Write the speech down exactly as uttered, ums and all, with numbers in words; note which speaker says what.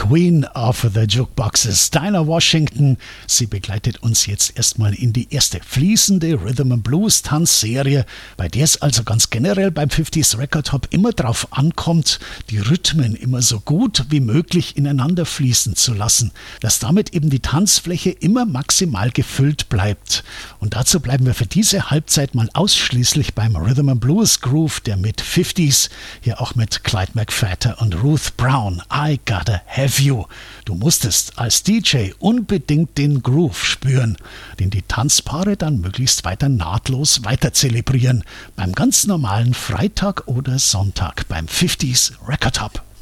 Speaker 1: Queen of the Jukeboxes, Dinah Washington. Sie begleitet uns jetzt erstmal in die erste fließende Rhythm and Blues Tanzserie, bei der es also ganz generell beim fünfziger Record Hop immer drauf ankommt, die Rhythmen immer so gut wie möglich ineinander fließen zu lassen, dass damit eben die Tanzfläche immer maximal gefüllt bleibt. Und dazu bleiben wir für diese Halbzeit mal ausschließlich beim Rhythm and Blues Groove der Mid-fünfziger, hier auch mit Clyde McPhatter und Ruth Brown. I Gotta Have You. Du musstest als D J unbedingt den Groove spüren, den die Tanzpaare dann möglichst weiter nahtlos weiter zelebrieren, beim ganz normalen Freitag oder Sonntag beim fünfziger Record Hop.